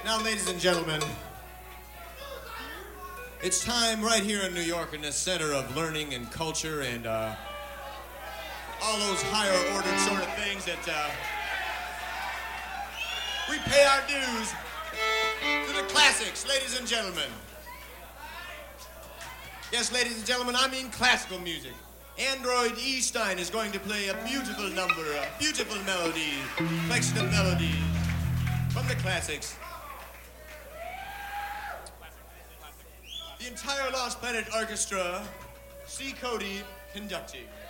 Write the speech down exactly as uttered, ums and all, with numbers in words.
Now, ladies and gentlemen, it's time right here in New York, in the center of learning and culture and uh, all those higher ordered sort of things that uh, we pay our dues to the classics, ladies and gentlemen. Yes, ladies and gentlemen, I mean classical music. Android E. Stein is going to play a beautiful number, a beautiful melody, collection of melodies from the classics. The entire Lost Planet Orchestra, C. Cody conducting.